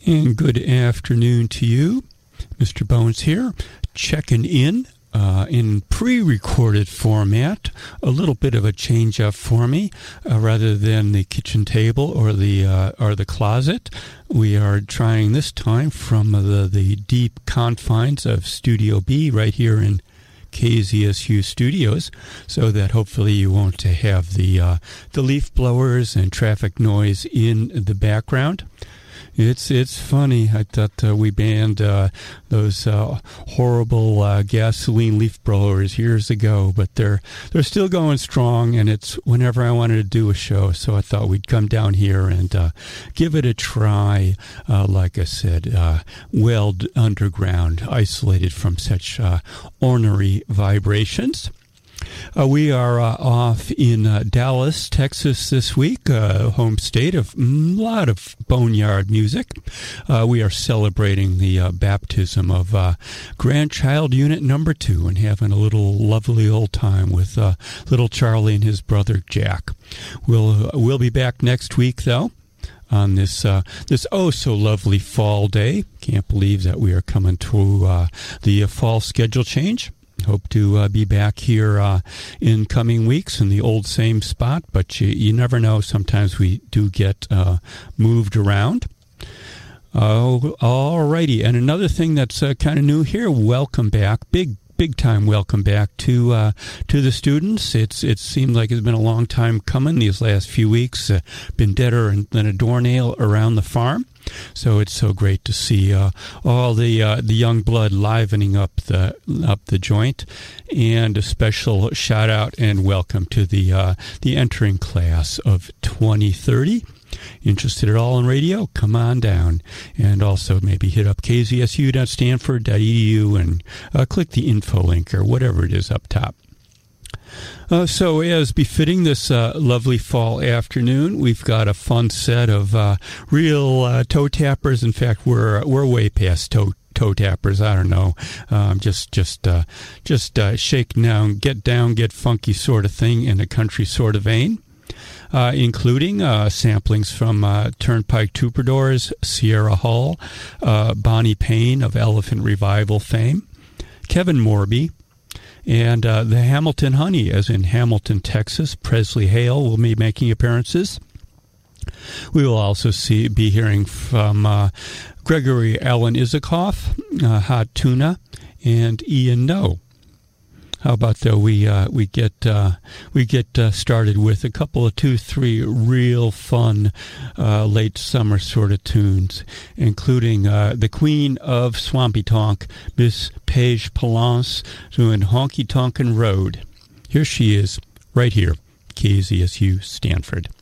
And good afternoon to you. Mr. Bones here, checking in pre-recorded format. A little bit of a change-up for me. Rather than the kitchen table or the closet, we are trying this time from the deep confines of Studio B right here in KZSU Studios, so that hopefully you won't have the leaf blowers and traffic noise in the background. It's funny. I thought we banned those horrible gasoline leaf blowers years ago, but they're still going strong, and it's whenever I wanted to do a show, so I thought we'd come down here and give it a try. Like I said, well underground, isolated from such ornery vibrations. We are off in Dallas, Texas this week, home state of a lot of boneyard music. We are celebrating the baptism of grandchild unit number 2 and having a little lovely old time with little Charlie and his brother Jack. We'll be back next week, though, on this oh so lovely fall day. Can't believe that we are coming to the fall schedule change. Hope to be back here in coming weeks in the old same spot, but you never know. Sometimes we do get moved around. All righty. And another thing that's kind of new here, welcome back. Big time welcome back to the students. It seemed like it's been a long time coming these last few weeks. Been deader than a doornail around the farm. So it's so great to see all the young blood livening up the joint, and a special shout out and welcome to the entering class of 2030. Interested at all in radio? Come on down, and also maybe hit up kzsu.stanford.edu and click the info link or whatever it is up top. So as befitting this lovely fall afternoon, we've got a fun set of real toe tappers. In fact, we're way past toe tappers. I don't know, just shake down, get funky sort of thing in a country sort of vein. Including samplings from Turnpike Troubadours, Sierra Hull, Bonnie Payne of Elephant Revival fame, Kevin Morby, and the Hamilton Honey, as in Hamilton, Texas. Presley Hale will be making appearances. We will also be hearing from Gregory Alan Isikoff, Hot Tuna, and Ian No. How about though we get started with a couple of 2-3 real fun late summer sort of tunes, including the Queen of Swampy Tonk, Miss Paige Palance, doing Honky Tonkin' Road. Here she is, right here, KZSU Stanford.